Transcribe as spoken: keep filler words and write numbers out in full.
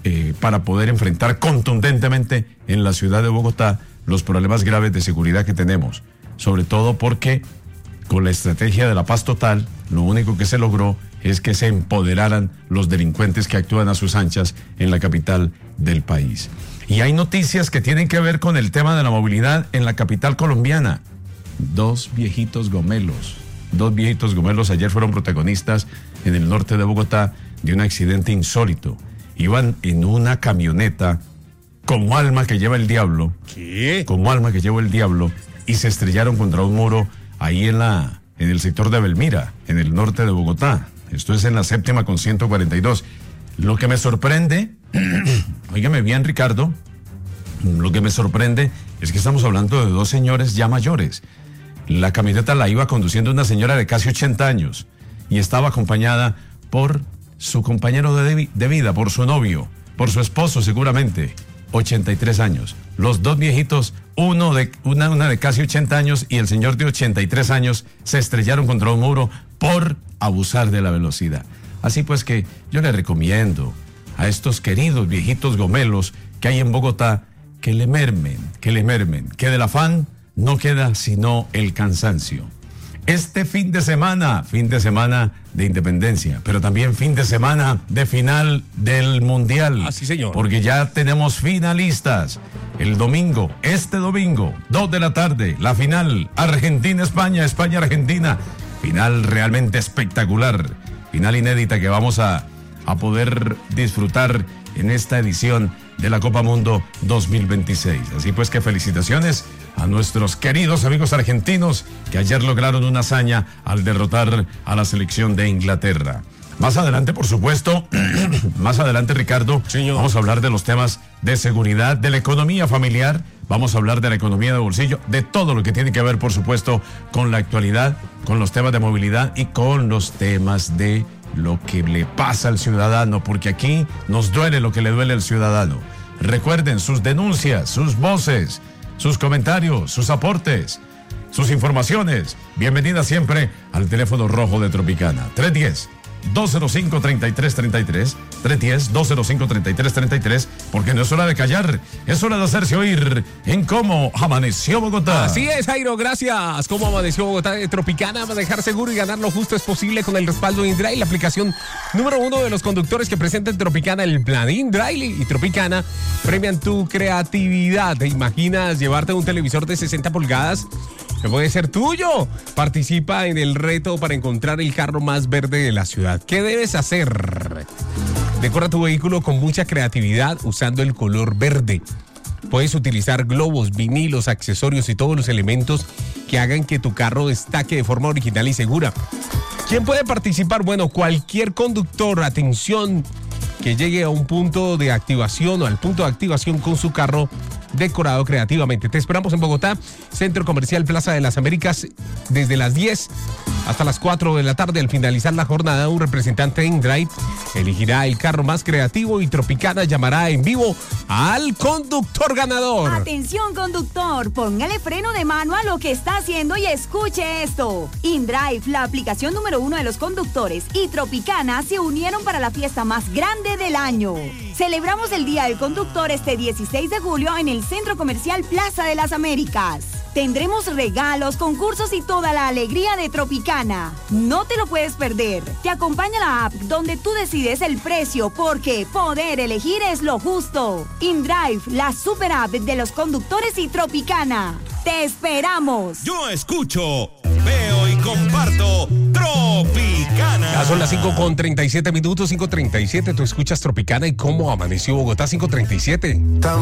eh, para poder enfrentar contundentemente en la ciudad de Bogotá los problemas graves de seguridad que tenemos. Sobre todo porque con la estrategia de la paz total, lo único que se logró es que se empoderaran los delincuentes que actúan a sus anchas en la capital del país. Y hay noticias que tienen que ver con el tema de la movilidad en la capital colombiana. Dos viejitos gomelos, dos viejitos gomelos ayer fueron protagonistas en el norte de Bogotá de un accidente insólito. Iban en una camioneta como alma que lleva el diablo. ¿Qué? Como alma que lleva el diablo y se estrellaron contra un muro ahí en la en el sector de Belmira, en el norte de Bogotá. Esto es en la séptima con ciento cuarenta y dos. Lo que me sorprende, óigame bien, Ricardo, lo que me sorprende es que estamos hablando de dos señores ya mayores. La camioneta la iba conduciendo una señora de casi ochenta años y estaba acompañada por su compañero de, de vida, por su novio, por su esposo seguramente, ochenta y tres años. Los dos viejitos, uno de, una, una de casi ochenta años y el señor de ochenta y tres años, se estrellaron contra un muro por abusar de la velocidad. Así pues que yo le recomiendo a estos queridos viejitos gomelos que hay en Bogotá que le mermen, que le mermen, que del afán no queda sino el cansancio. Este fin de semana, fin de semana de independencia, pero también fin de semana de final del Mundial. Ah, sí, señor. Porque ya tenemos finalistas. El domingo, este domingo, dos de la tarde, la final, Argentina-España, España-Argentina. Final realmente espectacular. Final inédita que vamos a, a poder disfrutar en esta edición de la Copa Mundo dos mil veintiséis. Así pues que felicitaciones a nuestros queridos amigos argentinos que ayer lograron una hazaña al derrotar a la selección de Inglaterra. Más adelante, por supuesto, más adelante, Ricardo, Señor. Vamos a hablar de los temas de seguridad, de la economía familiar, vamos a hablar de la economía de bolsillo, de todo lo que tiene que ver, por supuesto, con la actualidad, con los temas de movilidad y con los temas de lo que le pasa al ciudadano, porque aquí nos duele lo que le duele al ciudadano. Recuerden sus denuncias, sus voces, sus comentarios, sus aportes, sus informaciones. Bienvenida siempre al teléfono rojo de Tropicana. tres uno cero, dos cero cinco, tres tres tres tres, tres uno cero, dos cero cinco, tres tres tres tres, porque no es hora de callar, es hora de hacerse oír en Cómo Amaneció Bogotá. Así es, Jairo, gracias. Cómo Amaneció Bogotá de Tropicana. Manejar seguro y ganar lo justo es posible con el respaldo de InDrive, la aplicación número uno de los conductores que presenta en Tropicana el plan. InDrive y Tropicana premian tu creatividad. ¿Te imaginas llevarte un televisor de sesenta pulgadas? Que puede ser tuyo. Participa en el reto para encontrar el carro más verde de la ciudad. ¿Qué debes hacer? Decora tu vehículo con mucha creatividad usando el color verde. Puedes utilizar globos, vinilos, accesorios y todos los elementos que hagan que tu carro destaque de forma original y segura. ¿Quién puede participar? Bueno, cualquier conductor, atención, que llegue a un punto de activación o al punto de activación con su carro decorado creativamente. Te esperamos en Bogotá, Centro Comercial Plaza de las Américas, desde las diez hasta las cuatro de la tarde. Al finalizar la jornada, un representante de InDrive elegirá el carro más creativo y Tropicana llamará en vivo al conductor ganador. Atención, conductor, póngale freno de mano a lo que está haciendo y escuche esto. InDrive, la aplicación número uno de los conductores, y Tropicana se unieron para la fiesta más grande del año. Celebramos el Día del Conductor este dieciséis de julio en el Centro Comercial Plaza de las Américas. Tendremos regalos, concursos y toda la alegría de Tropicana. No te lo puedes perder. Te acompaña la app donde tú decides el precio, porque poder elegir es lo justo. InDrive, la super app de los conductores, y Tropicana. ¡Te esperamos! Yo escucho, veo y comparto Tropicana. Ya son las cinco con treinta y siete minutos, cinco treinta y siete. Tú escuchas Tropicana y Cómo Amaneció Bogotá, cinco treinta y siete.